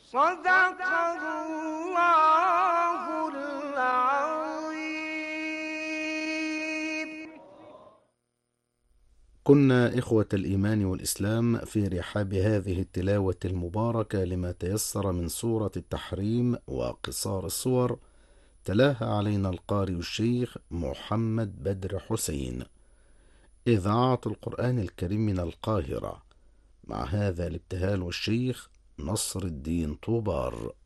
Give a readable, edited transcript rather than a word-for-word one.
صدق الله العظيم. كنا إخوة الإيمان والإسلام في رحاب هذه التلاوة المباركة لما تيسر من سورة التحريم وقصار الصور، تلاها علينا القارئ الشيخ محمد بدر حسين، إذاعة القرآن الكريم من القاهرة. مع هذا الابتهال والشيخ نصر الدين طوبار.